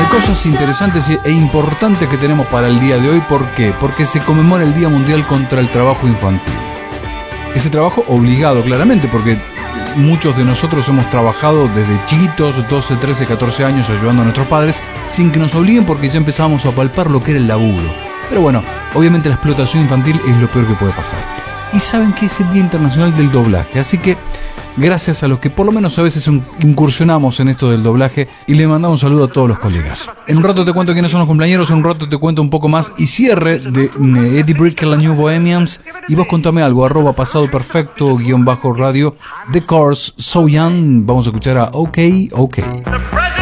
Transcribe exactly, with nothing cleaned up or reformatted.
Cosas interesantes e importantes que tenemos para el día de hoy. ¿Por qué? Porque se conmemora el Día Mundial contra el Trabajo Infantil. Ese trabajo obligado, claramente, porque muchos de nosotros hemos trabajado desde chiquitos, doce, trece, catorce años, ayudando a nuestros padres, sin que nos obliguen, porque ya empezábamos a palpar lo que era el laburo. Pero bueno, obviamente la explotación infantil es lo peor que puede pasar. Y saben que es el Día Internacional del Doblaje, así que gracias a los que por lo menos a veces incursionamos en esto del doblaje, y le mandamos un saludo a todos los colegas. En un rato te cuento quiénes son los compañeros, en un rato te cuento un poco más y cierre de Eddie Brickell and the New Bohemians. Y vos contame algo, arroba pasado perfecto guión bajo radio, The Cars, So Young. Vamos a escuchar a OK OK.